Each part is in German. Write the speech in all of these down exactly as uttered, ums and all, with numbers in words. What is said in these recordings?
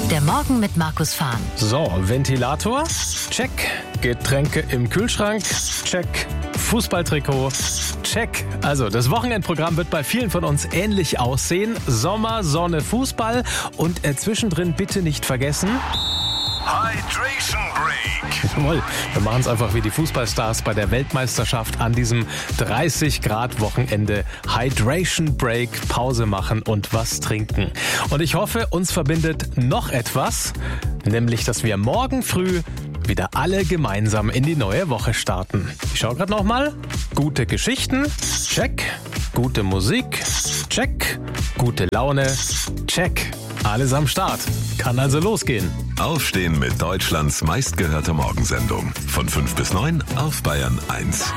Der Morgen mit Markus Fahn. So, Ventilator, check. Getränke im Kühlschrank, check. Fußballtrikot, check. Also, das Wochenendprogramm wird bei vielen von uns ähnlich aussehen. Sommer, Sonne, Fußball und äh, zwischendrin bitte nicht vergessen... Hydration Break. Jawohl, wir machen es einfach wie die Fußballstars bei der Weltmeisterschaft an diesem dreißig Grad Wochenende. Hydration Break, Pause machen und was trinken. Und ich hoffe, uns verbindet noch etwas, nämlich, dass wir morgen früh wieder alle gemeinsam in die neue Woche starten. Ich schaue gerade nochmal. Gute Geschichten, check. Gute Musik, check. Gute Laune, check. Alles am Start. Kann also losgehen. Aufstehen mit Deutschlands meistgehörter Morgensendung. Von fünf bis neun auf Bayern eins.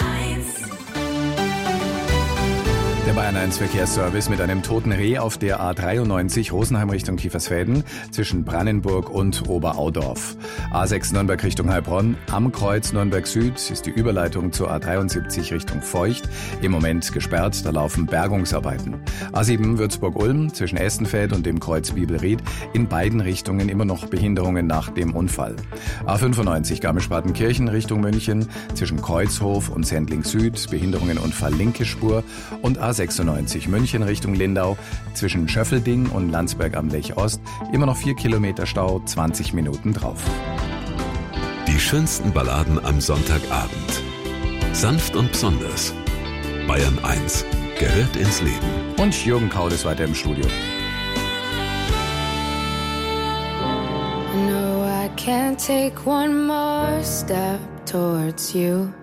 Der Bayern eins Verkehrsservice mit einem toten Reh auf der A dreiundneunzig Rosenheim Richtung Kiefersfelden zwischen Brannenburg und Oberaudorf. A sechs Nürnberg Richtung Heilbronn. Am Kreuz Nürnberg Süd ist die Überleitung zur A dreiundsiebzig Richtung Feucht im Moment gesperrt. Da laufen Bergungsarbeiten. A sieben Würzburg-Ulm zwischen Estenfeld und dem Kreuz Bibelried. In beiden Richtungen immer noch Behinderungen nach dem Unfall. A fünfundneunzig Garmisch-Partenkirchen Richtung München zwischen Kreuzhof und Sendling Süd. Behinderungen Unfall linke Spur. Und A sechsundneunzig München Richtung Lindau zwischen Schöffelding und Landsberg am Lech Ost. Immer noch vier Kilometer Stau, zwanzig Minuten drauf. Die schönsten Balladen am Sonntagabend. Sanft und besonders. Bayern eins gehört ins Leben. Und Jürgen Kaul ist weiter im Studio. No, I can't take one more step towards you.